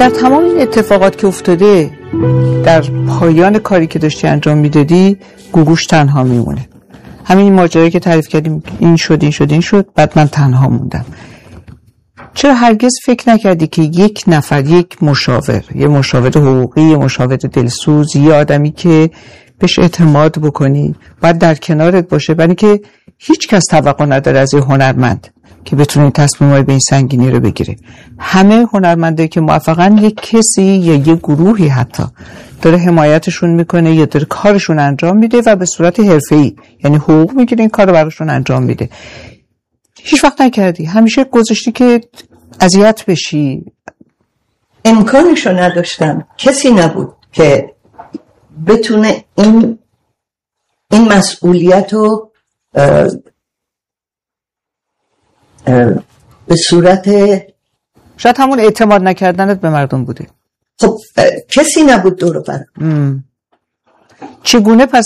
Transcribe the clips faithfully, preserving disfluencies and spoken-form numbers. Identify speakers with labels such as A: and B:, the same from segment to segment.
A: در تمام این اتفاقات که افتاده در پایان کاری که داشتی انجام میدادی گوگوش تنها میمونه. همین ماجرایی که تعریف کردیم، این شد این شد این شد، بعد من تنها موندم. چرا هرگز فکر نکردی که یک نفر، یک مشاور، یه مشاور حقوقی، یه مشاور دلسوز، یه آدمی که بهش اعتماد بکنی باید در کنارت باشه، برای که هیچ کس توقع نداره از یه هنرمند که بتونه تصمیمای به این سنگینی رو بگیره. همه هنرمندایی که موفقن یک کسی یا یک گروهی حتی داره حمایتشون میکنه یا داره کارشون انجام میده و به صورت حرفه‌ای، یعنی حقوق میگیره این کارو براشون انجام میده. هیچ وقت نکردی، همیشه گذاشتی که اذیت بشی.
B: امکانشو نداشتم، کسی نبود که بتونه این این مسئولیت رو به صورت،
A: شاید همون اعتماد نکردنت به مردم بوده.
B: خب کسی نبود دور و برم.
A: چگونه پس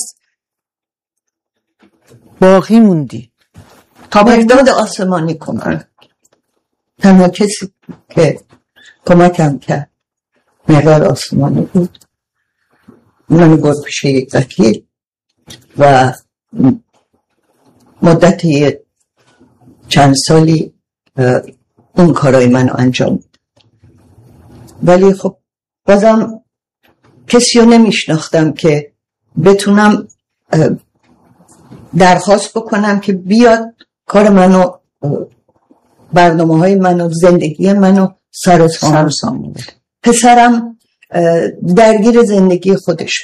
A: باقی موندی؟
B: تا مرداد آسمانی کنم. تنها کسی که کمکم کرد مرداد آسمانی بود. منو برد پیش یک وکیل و مدتی چند سالی اون کارای منو انجام داد. ولی خب بازم کسی رو نمیشناختم که بتونم درخواست بکنم که بیاد کار منو، برنامه های منو، زندگی منو سر و سامون بده. پسرم درگیر زندگی خودش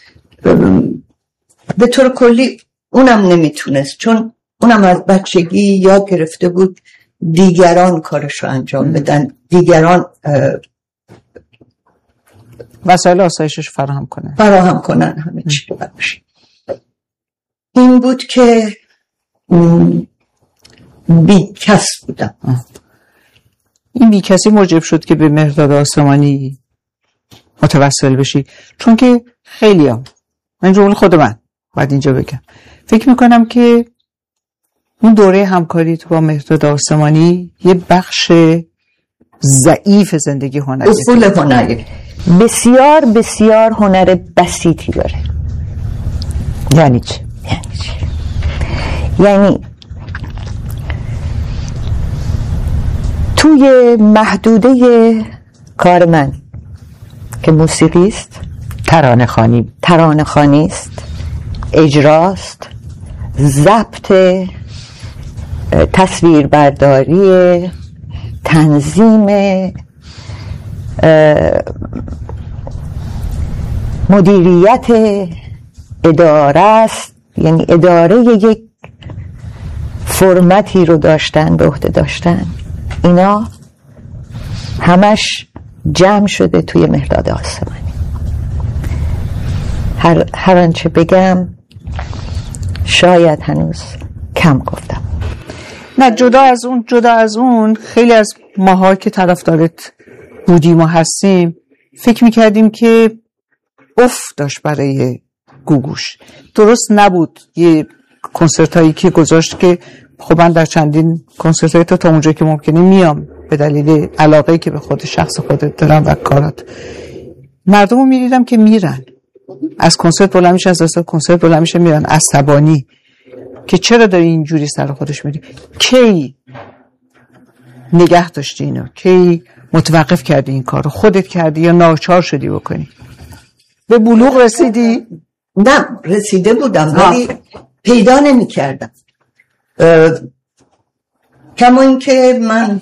B: به طور کلی اونم نمیتونست، چون اونم از بچگی یاد گرفته بود دیگران کارشو انجام بدن، دیگران
A: وسایل آسایشش فراهم کنن
B: فراهم کنن همه چی رو باشه. این بود که بی کس بودم.
A: این بی کسی موجب شد که به مهرداد آسمانی متوسل بشی، چون که خیلی هم من جمله خود من باید اینجا بگم، فکر میکنم که اون دوره همکاری تو با مهرداد آسمانی یه بخش ضعیف زندگی هنری،
B: اصول هنری
C: بسیار بسیار هنر بسیطی داره.
A: یعنی چه؟
C: یعنی چه؟ یعنی توی محدوده کار من که موسیقی است،
A: ترانه خوانی
C: ترانه خوانی است، اجراست، ضبط، تصویربرداری، تنظیم، مدیریت، اداره است. یعنی اداره یک فرمتی رو داشتن، به عهده داشتن، اینا همش جمع شده توی مهرداد آسمانی. هر, هر آنچه بگم شاید هنوز کم گفتم.
A: نه جدا از اون جدا از اون خیلی از ماها که طرفدارت بودیم و هستیم فکر میکردیم که اف داشت برای گوگوش. درست نبود یه کنسرت هایی که گذاشت که خب من در چندین کنسرت های تا تا اونجا که ممکنه میام به دلیل علاقه‌ای که به خود شخص خودت دارم و کارات. مردم رو میدیدم که میرن از کنسرت بلند میشن، از اصلا کنسرت بلند میشن میرن عصبانی که چرا داری اینجوری سر خودش میری. کی نگه داشتی اینو؟ کی متوقف کردی این کارو؟ خودت کردی یا ناچار شدی بکنی؟ به بلوغ رسیدی؟
B: نه رسیده بودم ولی پیدا نمی کردم. کما این که من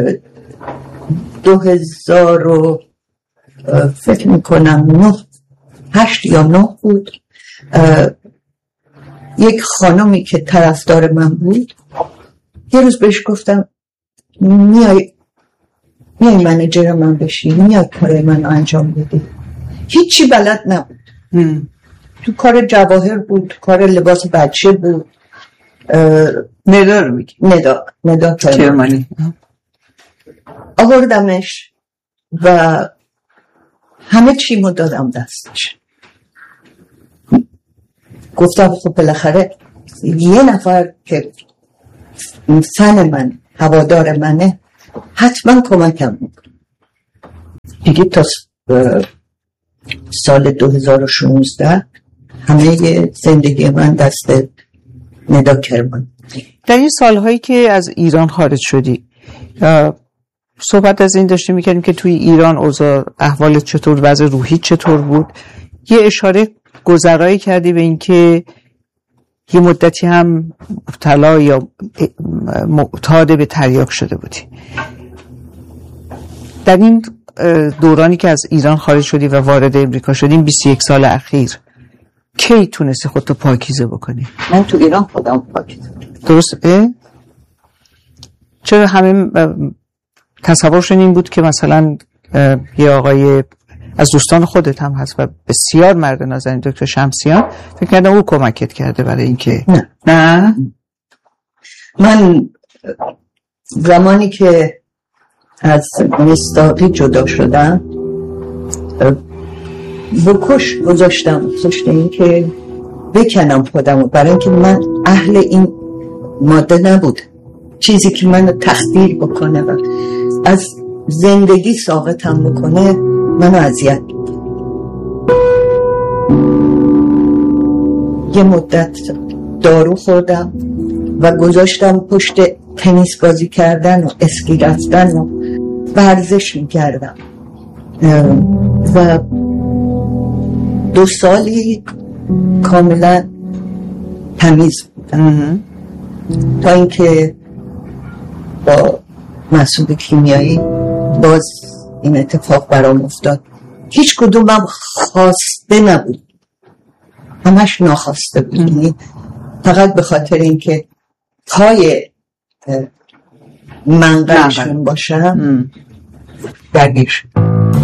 B: دو هزار و فکر میکنم نه هشت یا نه بود، یک خانمی که طرفدار من بود یه روز بهش گفتم میای میای منیجر من بشی، میای کار من انجام بدی. هیچی بلد نبود. هم. تو کار جواهر بود، تو کار لباس بچه بود.
A: ندا رو میگی؟
B: ندا ندا
A: کرمانی.
B: آوردمش و همه چیمو دادم دستش. گفتم خب بالاخره یه نفر که فن من، هوادار منه، حتما کمکم میکنه. دیگه تا سال دو هزار و شانزده همه زندگی من دست ندا کرمان.
A: در این سالهایی که از ایران خارج شدی صحبت از این داشتیم میکردیم که توی ایران اوضاع احوالت چطور، وضع روحی چطور بود. یه اشاره گذرایی کردی به این که یه مدتی هم مبتلا یا معتاد به تریاک شده بودی. در این دورانی که از ایران خارج شدی و وارد امریکا شدی، بیست و یک سال اخیر، کی تونستی خودتو پاکیزه بکنی؟
B: من تو ایران خودم پاکیزه.
A: درسته؟ چرا همه تصورشون این بود که مثلا یه آقای از دوستان خودت هم هست و بسیار مرد نازنین، دکتر شمسیان، فکر کردم او کمکت کرده برای اینکه
B: نه
A: نه
B: من زمانی که از مصداقی جدا شدم بکش گذاشتم پشت این که بکنم خودمو، برای اینکه من اهل این ماده نبود، چیزی که منو تخدیر بکنه و از زندگی ساقطم بکنه منو اذیت. یه مدت دارو خوردم و گذاشتم پشت تنیس بازی کردن و اسکی رفتن و ورزش میکردم و دو سالی کاملا تمیز بودم تا اینکه با مسئول کیمیایی باز این اتفاق برام افتاد. هیچ کدومم خواسته نبود، همش ناخواسته بود، فقط به خاطر اینکه پای منقلشون باشم درگیر شد.